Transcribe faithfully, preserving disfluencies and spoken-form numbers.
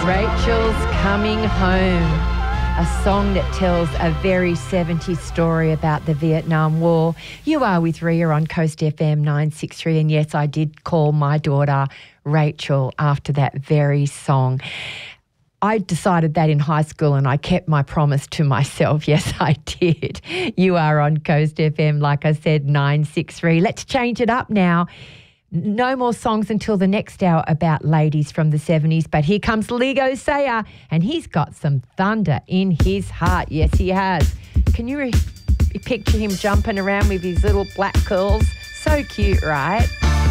Rachel's Coming Home, a song that tells a very seventies story about the Vietnam War. You are with Ria on Coast F M nine sixty-three, and yes, I did call my daughter Rachel after that very song. I decided that in high school and I kept my promise to myself. Yes, I did. You are on Coast F M, like I said, nine sixty-three. Let's change it up now. No more songs until the next hour about ladies from the seventies, but here comes Lego Sayer, and he's got some thunder in his heart. Yes, he has. Can you re- picture him jumping around with his little black curls? So cute, right?